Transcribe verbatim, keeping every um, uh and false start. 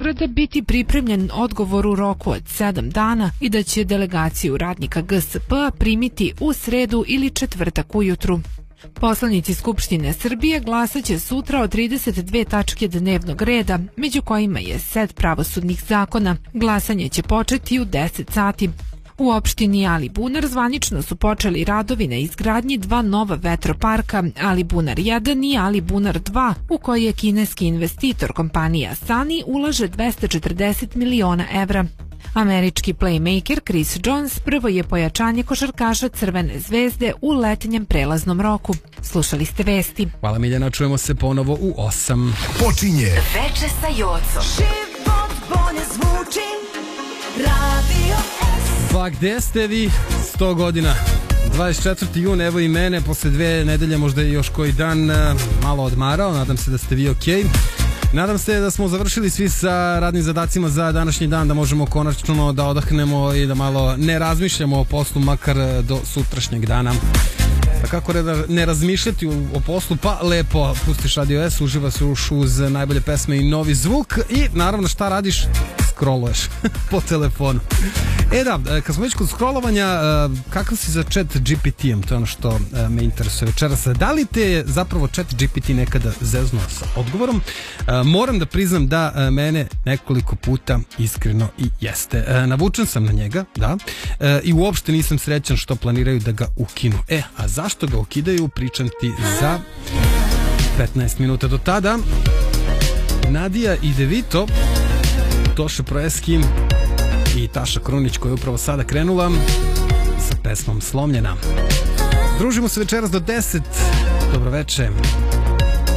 Beograda biti pripremljen odgovor u roku od sedam dana i da će delegaciju radnika G S P-a primiti u sredu ili četvrtak ujutru. Poslanici Skupštine Srbije glasaće sutra o trideset dve tačke dnevnog reda, među kojima je set pravosudnih zakona. Glasanje će početi u deset sati. U opštini Alibunar zvanično su počeli radovi na izgradnji dva nova vetroparka, Alibunar jedan i Alibunar dva, u koji je kineski investitor kompanija Sany ulaže dvesta četrdeset miliona evra. Američki playmaker Chris Jones prvo je pojačanje košarkaša Crvene zvezde u letnjem prelaznom roku. Slušali ste vesti. Hvala Miljana, čujemo se ponovo u osam. Počinje Veče sa Jocom. Život bolje zvuči. Radio S. Pa gde ste vi? sto godina. dvadeset četvrti jun, evo i mene, posle dve nedelje, možda i još koji dan, malo odmarao, nadam se da ste vi okej. Nadam se da smo završili svi sa radnim zadacima za današnji dan, da možemo konačno da odahnemo i da malo ne razmišljamo o poslu, makar do sutrašnjeg dana. Pa kako ne razmišljati o poslu? Pa lepo, pustiš Radio S, uživa se už uz najbolje pesme i novi zvuk i naravno šta radiš? Scrolluješ po telefonu. E da, kad smo već kod scrollovanja, kakav si za chat G P T-em? To je ono što me interesuje večeras. Da li te zapravo chat G P T nekada zeznuo sa odgovorom? Moram da priznam da mene nekoliko puta iskreno i jeste. Navučen sam na njega, da, i uopšte nisam srećan što planiraju da ga ukinu. E, a zašto ga ukidaju? Pričam ti za petnaest minuta. Do tada Nadija i Devito, Toše Proeski i Taša Krunić, koja je upravo sada krenula sa pesmom Slomljena. Družimo se večeras do deset. Dobro veče.